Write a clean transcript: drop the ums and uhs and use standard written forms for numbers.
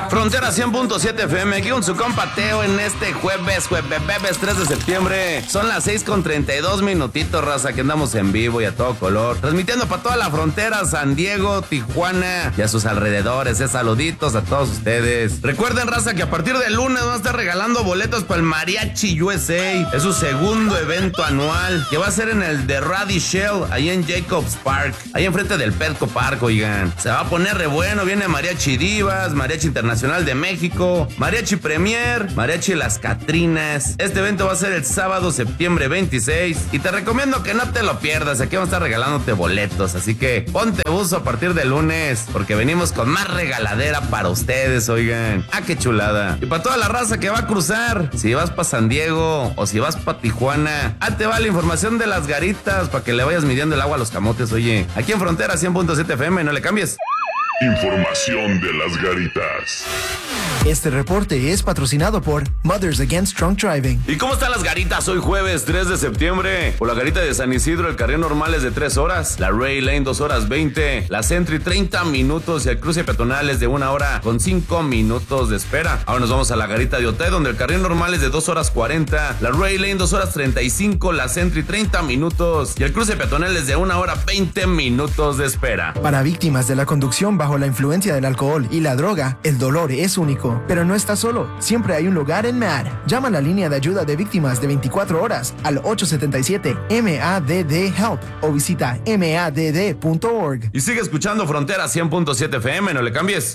Frontera 100.7 FM, aquí con su compa Teo en este jueves 3 de septiembre. Son las 6:32 minutitos, raza, que andamos en vivo y a todo color. Transmitiendo para toda la frontera, San Diego, Tijuana y a sus alrededores. Saluditos a todos ustedes. Recuerden, raza, que a partir del lunes van a estar regalando boletos para el Mariachi USA. Es su segundo evento anual, que va a ser en el The Rady Shell, ahí en Jacobs Park, ahí enfrente del Petco Park, oigan. Se va a poner re bueno, viene Mariachi Divas, Mariachi Internacional de México, Mariachi Premier, Mariachi Las Catrinas. Este evento va a ser el sábado, septiembre 26, y te recomiendo que no te lo pierdas. Aquí vamos a estar regalándote boletos, así que ponte buzo a partir del lunes, porque venimos con más regaladera para ustedes, oigan. Ah, qué chulada. Y para toda la raza que va a cruzar, si vas para San Diego o si vas para Tijuana, te va la información de las garitas para que le vayas midiendo el agua a los camotes, oye. Aquí en Frontera 100.7 FM, no le cambies. Información de las garitas. Este reporte es patrocinado por Mothers Against Drunk Driving. ¿Y cómo están las garitas? Hoy jueves 3 de septiembre. Por la garita de San Isidro, el carril normal es de 3 horas, la Ray Lane 2 horas 20, la Sentry 30 minutos y el cruce peatonal es de 1 hora con 5 minutos de espera. Ahora nos vamos a la garita de Otay, donde el carril normal es de 2 horas 40, la Ray Lane 2 horas 35, la Sentry 30 minutos y el cruce peatonal es de 1 hora 20 minutos de espera. Para víctimas de la conducción bajo la influencia del alcohol y la droga, el dolor es único. Pero no estás solo, siempre hay un lugar en MADD. Llama a la línea de ayuda de víctimas de 24 horas al 877-MADD-HELP o visita madd.org. Y sigue escuchando Frontera 100.7 FM, no le cambies.